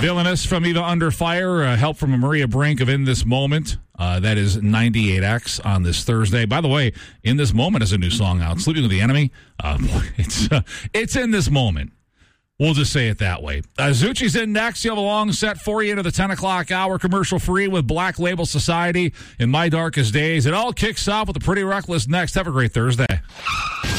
Villainous from Eva Under Fire. Help from Maria Brink of In This Moment. That is 98X on this Thursday. By the way, In This Moment is a new song out. Sleeping with the Enemy. It's In This Moment. We'll just say it that way. Zucchi's in next. You have a long set for you into the 10 o'clock hour, commercial free with Black Label Society in My Darkest Days. It all kicks off with the Pretty Reckless next. Have a great Thursday.